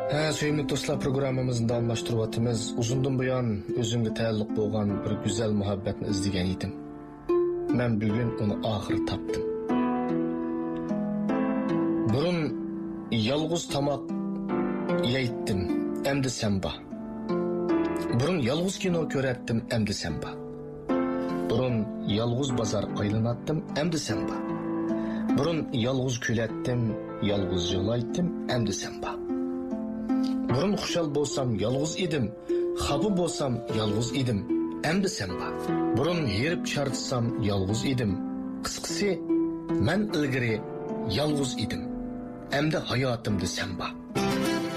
Söyümlük dostlar, programımızın davamlaştırıvatımız. Uzundan buyon özümge taalluq bo'lgan bir güzel muhabbetni izleyen edim. Men bugün onu ahir tapdım. Burun yalğız tamak yeyttim, emdi senba. Burun yalğız kino körettim, emdi senba. Burun yalğız bazar aylanattım, emdi senba. Burun yalğız külettim, yalğız yığlayttim, emdi senba. Burun xushal bo'lsam yalğız edim, xafa bo'lsam yalğız edim, emdi senba. Burun yerib chartsam yalğız edim. Qisqasi, men ilgari yalğız edim. Emdi hayotimdi senba.